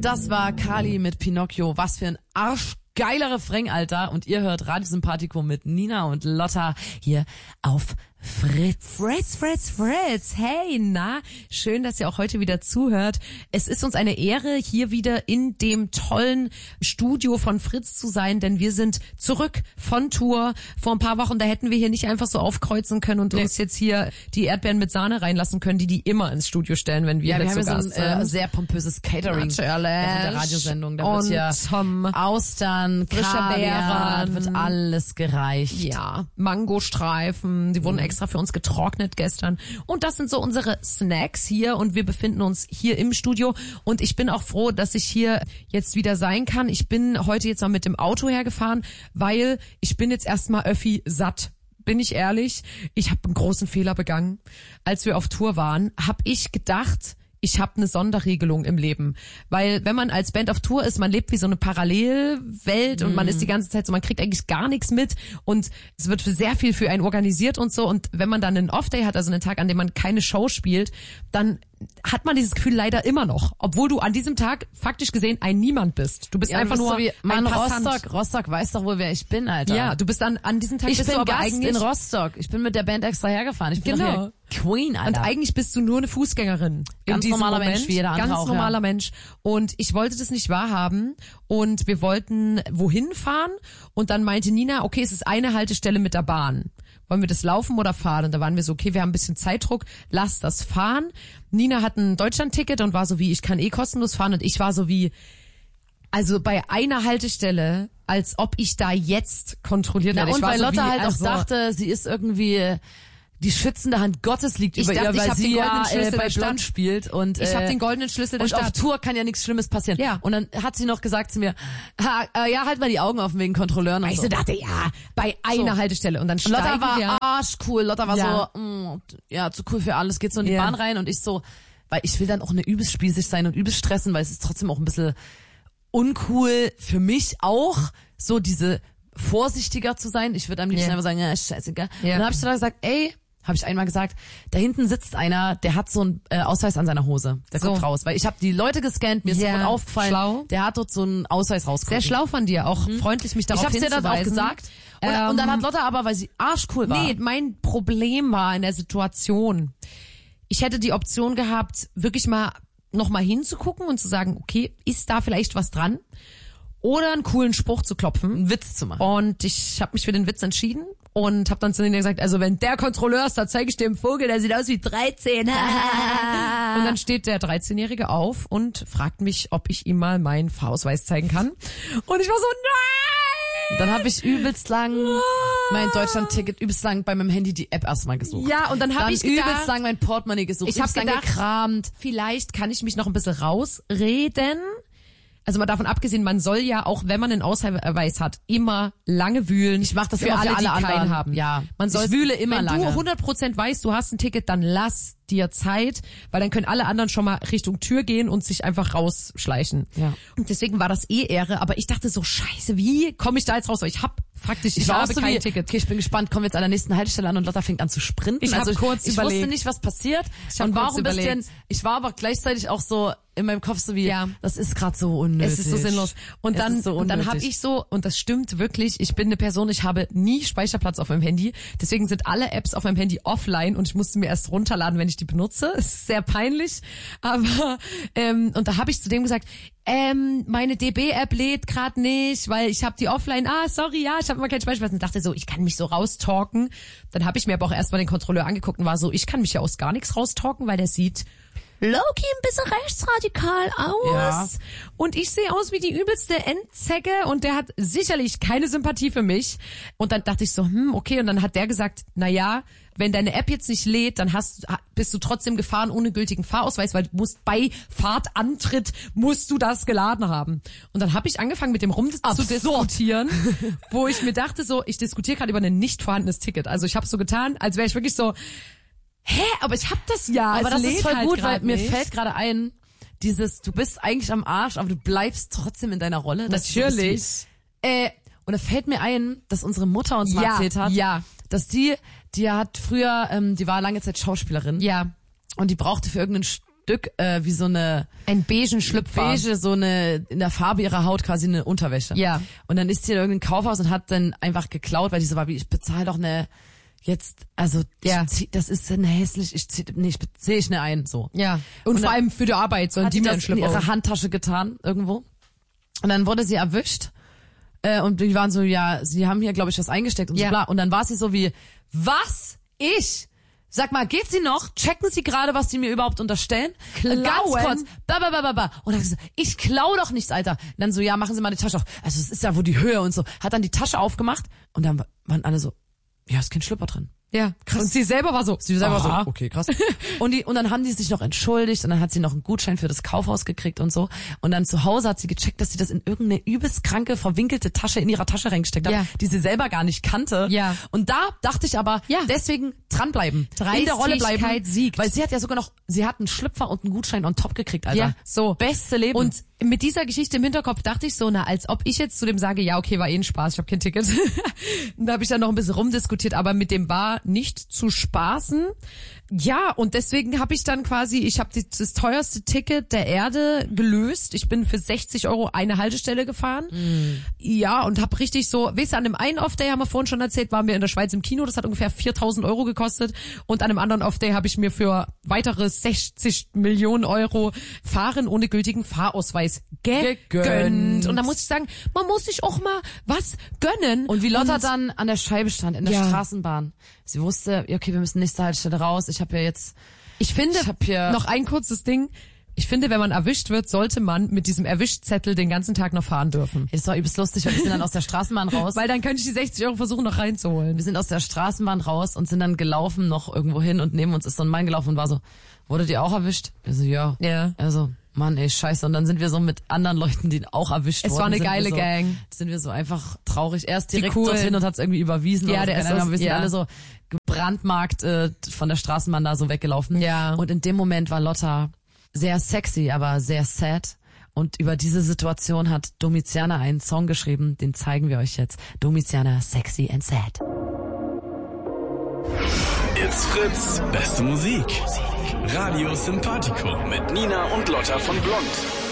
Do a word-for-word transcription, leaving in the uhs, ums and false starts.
Das war Kali mit Pinocchio. Was für ein arschgeiler Refrain, Alter. Und ihr hört Radio Sympathico mit Nina und Lotta hier auf Fritz. Fritz, Fritz, Fritz. Hey, na, schön, dass ihr auch heute wieder zuhört. Es ist uns eine Ehre, hier wieder in dem tollen Studio von Fritz zu sein, denn wir sind zurück von Tour. Vor ein paar Wochen, da hätten wir hier nicht einfach so aufkreuzen können und nee. uns jetzt hier die Erdbeeren mit Sahne reinlassen können, die die immer ins Studio stellen, wenn wir ja, hier wir zu haben Gast so ein sind. Äh, sehr pompöses Catering Natürlich. der Radiosendung. Da wird ja um, Austern, frische Beeren, wird alles gereicht. Ja, Mangostreifen, die wurden mhm. extra für uns getrocknet gestern. Und das sind so unsere Snacks hier und wir befinden uns hier im Studio und ich bin auch froh, dass ich hier jetzt wieder sein kann. Ich bin heute jetzt mal mit dem Auto hergefahren, weil ich bin jetzt erstmal Öffi satt. Bin ich ehrlich, ich habe einen großen Fehler begangen. Als wir auf Tour waren, habe ich gedacht, ich habe eine Sonderregelung im Leben. Weil wenn man als Band auf Tour ist, man lebt wie so eine Parallelwelt und mm. man ist die ganze Zeit so, man kriegt eigentlich gar nichts mit und es wird sehr viel für einen organisiert und so. Und wenn man dann einen Off-Day hat, also einen Tag, an dem man keine Show spielt, dann hat man dieses Gefühl leider immer noch, obwohl du an diesem Tag faktisch gesehen ein Niemand bist. Du bist ja, einfach du bist nur so wie, ein Mann, Passant. Rostock, Rostock weiß doch wohl, wer ich bin, Alter. Ja, du bist an, an diesem Tag ich bist bin du aber Gast eigentlich in Rostock. Ich bin mit der Band extra hergefahren. Ich bin genau. Queen, Alter. Und eigentlich bist du nur eine Fußgängerin. Ganz normaler Moment. Mensch, wie jeder andere Ganz auch, normaler ja. Mensch. Und ich wollte das nicht wahrhaben. Und wir wollten wohin fahren. Und dann meinte Nina, okay, es ist eine Haltestelle mit der Bahn. Wollen wir das laufen oder fahren? Und da waren wir so, okay, wir haben ein bisschen Zeitdruck, lass das fahren. Nina hat ein Deutschlandticket und war so wie, ich kann eh kostenlos fahren. Und ich war so wie, also bei einer Haltestelle, als ob ich da jetzt kontrolliert werde. Und ich war weil so Lotta wie, halt also, auch dachte, sie ist irgendwie... Die schützende Hand Gottes liegt ich über dachte, ihr, weil ich hab sie den ja goldenen Schlüssel äh, bei der Blond Stadt. spielt. Und, ich äh, habe den goldenen Schlüssel der und Stadt. auf Tour kann ja nichts Schlimmes passieren. Ja. Und dann hat sie noch gesagt zu mir, ha, äh, ja, halt mal die Augen offen wegen Kontrolleuren und ich so. so dachte, ja, bei einer So. Haltestelle. Und dann Und Lotta steigen war wir. arschcool. Lotta war Ja. so, mh, ja, zu cool für alles. Geht so in die Ja. Bahn rein und ich so, weil ich will dann auch eine übelst spießig sein und übelst stressen, weil es ist trotzdem auch ein bisschen uncool für mich auch, so diese vorsichtiger zu sein. Ich würde am liebsten Ja. einfach sagen, ja, ist scheißegal. Ja. Und dann habe ich so gesagt, ey, habe ich einmal gesagt, da hinten sitzt einer, der hat so einen äh, Ausweis an seiner Hose. Der So. guckt raus. Weil ich habe die Leute gescannt, mir ist Ja. sofort aufgefallen, Schlau. der hat dort so einen Ausweis rausgekommen. Sehr schlau von dir, auch freundlich mich darauf Ich hab's dir hinzuweisen. dann auch gesagt. Und, Ähm, und dann hat Lotta aber, weil sie arschcool war. Nee, mein Problem war in der Situation, ich hätte die Option gehabt, wirklich mal noch mal hinzugucken und zu sagen, okay, ist da vielleicht was dran? Oder einen coolen Spruch zu klopfen. einen Witz zu machen. Und ich habe mich für den Witz entschieden und habe dann zu denen gesagt, also wenn der Kontrolleur ist, da zeige ich dem Vogel, der sieht aus wie dreizehn. Und dann steht der dreizehnjährige auf und fragt mich, ob ich ihm mal meinen Fahrausweis zeigen kann. Und ich war so, nein! Dann habe ich übelst lang mein Deutschland-Ticket, übelst lang bei meinem Handy die App erstmal gesucht. Ja, und dann habe ich gedacht, übelst lang mein Portemonnaie gesucht. ich habe übelst lang gedacht, gekramt. vielleicht kann ich mich noch ein bisschen rausreden. Also mal davon abgesehen, man soll ja auch, wenn man einen Ausweis hat, immer lange wühlen. Ich mach das für immer für alle, alle die keinen anderen. haben. Ja, man soll ich wühle immer wenn lange. Wenn du hundert Prozent weißt, du hast ein Ticket, dann lass dir Zeit, weil dann können alle anderen schon mal Richtung Tür gehen und sich einfach rausschleichen. Ja. Und deswegen war das eh Ehre, aber ich dachte so, scheiße, wie komme ich da jetzt raus? Weil ich hab faktisch, ich, Ich war habe auch so kein wie, Ticket. Okay, ich bin gespannt, kommen wir jetzt an der nächsten Haltestelle an und Lotta fängt an zu sprinten. Ich hab also kurz ich überlegt. wusste nicht, was passiert. Ich hab und war kurz auch ein bisschen, überlegt. ich war aber gleichzeitig auch so in meinem Kopf so wie, Ja. das ist gerade so unnötig. Es ist so sinnlos. Und Es dann, ist so und dann unnötig. habe ich so, und das stimmt wirklich, ich bin eine Person, ich habe nie Speicherplatz auf meinem Handy. Deswegen sind alle Apps auf meinem Handy offline und ich musste mir erst runterladen, wenn ich die benutze. Es ist sehr peinlich. Aber ähm, und da habe ich zu dem gesagt, ähm, meine D B-App lädt gerade nicht, weil ich habe die offline. Ah, sorry, ja, ich habe immer keinen Speicherplatz. Und dachte so, ich kann mich so raustalken. Dann habe ich mir aber auch erstmal den Kontrolleur angeguckt und war so, ich kann mich ja aus gar nichts raustalken, weil der sieht Loki ein bisschen rechtsradikal aus. Ja. Und ich sehe aus wie die übelste Endzecke und der hat sicherlich keine Sympathie für mich. Und dann dachte ich so, hm, okay. Und dann hat der gesagt, na ja, wenn deine App jetzt nicht lädt, dann hast, bist du trotzdem gefahren ohne gültigen Fahrausweis, weil du musst bei Fahrtantritt musst du das geladen haben. Und dann habe ich angefangen mit dem rum zu diskutieren, wo ich mir dachte so, ich diskutiere gerade über ein nicht vorhandenes Ticket. Also ich habe so getan, als wäre ich wirklich so, hä, aber ich hab das ja. Aber es das lädt ist voll halt gut, weil grad mir nicht. fällt gerade ein, dieses, du bist eigentlich am Arsch, aber du bleibst trotzdem in deiner Rolle. dass du so bist Natürlich. wie- Äh, und da fällt mir ein, dass unsere Mutter uns mal Ja, erzählt hat, ja. dass die, die hat früher, ähm, die war lange Zeit Schauspielerin. Ja. Und die brauchte für irgendeinen Sch- Stück, äh, wie so eine Ein beigen Schlüpfer. beige, so eine, in der Farbe ihrer Haut quasi eine Unterwäsche. Ja. Und dann ist sie in irgendein Kaufhaus und hat dann einfach geklaut, weil die so war wie, ich bezahle doch eine, jetzt, also, Ja. ich zieh, das ist eine hässlich, ich zieh, nee, ich sehe ich eine ein, so. Ja. Und, Und vor dann allem für die Arbeit sollen Hat die die mir einen das in Schlüpfer ihre holen. Handtasche getan, irgendwo. Und dann wurde sie erwischt. Äh, und die waren so, ja, sie haben hier, glaube ich, was eingesteckt und Ja. so bla. Und dann war sie so wie, was? Ich? Sag mal, geht sie noch? Checken Sie gerade, was Sie mir überhaupt unterstellen? Klauen? Äh, Ganz kurz. Ba, ba, ba, ba, ba. Und dann hat sie so, ich klau doch nichts, Alter. Und dann so, ja, machen Sie mal die Tasche auf. Also es ist ja wohl die Höhe und so. Hat dann die Tasche aufgemacht und dann waren alle so, ja, ist kein Schlüpper drin. Ja, krass. Und sie selber war so. Sie selber aha. so, okay, krass. Und die, und dann haben die sich noch entschuldigt und dann hat sie noch einen Gutschein für das Kaufhaus gekriegt und so. Und dann zu Hause hat sie gecheckt, dass sie das in irgendeine übelst kranke, verwinkelte Tasche in ihrer Tasche reingesteckt hat, Ja. die sie selber gar nicht kannte. Ja. Und da dachte ich aber, Ja. deswegen dranbleiben. In der Rolle bleiben. Dreistigkeit siegt. Weil sie hat ja sogar noch, sie hat einen Schlüpfer und einen Gutschein on top gekriegt, Alter. Ja, so. Beste Leben. Und mit dieser Geschichte im Hinterkopf dachte ich so, na, als ob ich jetzt zu dem sage, ja, okay, war eh ein Spaß, ich habe kein Ticket. Und da habe ich dann noch ein bisschen rumdiskutiert, aber mit dem war nicht zu spaßen. Ja, und deswegen habe ich dann quasi, ich habe das teuerste Ticket der Erde gelöst. Ich bin für sechzig Euro eine Haltestelle gefahren. Mm. Ja, und habe richtig so, weißt du, an dem einen Off-Day, haben wir vorhin schon erzählt, waren wir in der Schweiz im Kino, das hat ungefähr viertausend Euro gekostet. Und an einem anderen Off-Day habe ich mir für weitere sechzig Millionen Euro Fahren ohne gültigen Fahrausweis gegönnt. Gegönnt. Und da muss ich sagen, man muss sich auch mal was gönnen. Und wie Lotta dann an der Scheibe stand, in der Ja. Straßenbahn. Sie wusste, ja, okay, wir müssen nächste Haltestelle raus. Ich habe ja jetzt, Ich finde, Ich hab hier- noch ein kurzes Ding. Ich finde, wenn man erwischt wird, sollte man mit diesem Erwischzettel den ganzen Tag noch fahren dürfen. das war übelst lustig, weil wir sind dann aus der Straßenbahn raus. Weil dann könnte ich die sechzig Euro versuchen, noch reinzuholen. Wir sind aus der Straßenbahn raus und sind dann gelaufen noch irgendwo hin und neben uns ist so ein Mann gelaufen und war so, wurdet ihr auch erwischt? Wir so, ja. Ja. Also, Mann, ey, scheiße. Und dann sind wir so mit anderen Leuten, die auch erwischt Es wurden. war eine sind wir geile so, Gang. Sind wir so einfach traurig. Erst direkt cool. dorthin und hat's irgendwie überwiesen. Ja, oder der so, ist keine Ahnung, aus- wir sind ja. alle so gebrandmarkt äh, von der Straßenbahn da so weggelaufen. Ja. Und in dem Moment war Lotta sehr sexy, aber sehr sad. Und über diese Situation hat Domiziana einen Song geschrieben, den zeigen wir euch jetzt. Domiziana, Sexy and Sad. It's Fritz, beste Musik. Radio Sympathico mit Nina und Lotta von Blond.